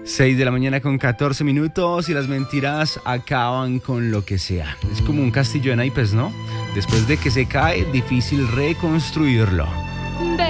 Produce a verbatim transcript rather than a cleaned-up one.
seis de la mañana con catorce minutos y las mentiras acaban con lo que sea. Es como un castillo de naipes, ¿no? Después de que se cae, difícil reconstruirlo.